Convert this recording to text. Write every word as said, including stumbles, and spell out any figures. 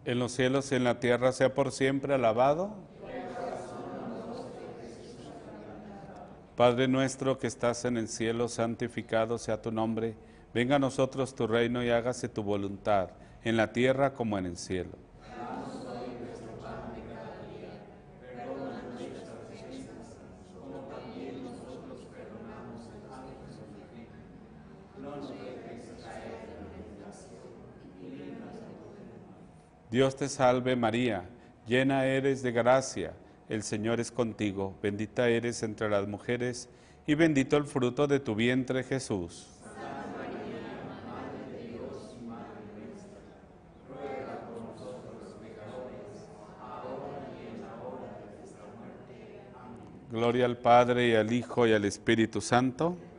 en los cielos y en la tierra, sea por siempre alabado. Padre nuestro que estás en el cielo, santificado sea tu nombre. Venga a nosotros tu reino y hágase tu voluntad, en la tierra como en el cielo. Dios te salve María, llena eres de gracia, el Señor es contigo, bendita eres entre las mujeres y bendito el fruto de tu vientre Jesús. Gloria al Padre y al Hijo y al Espíritu Santo.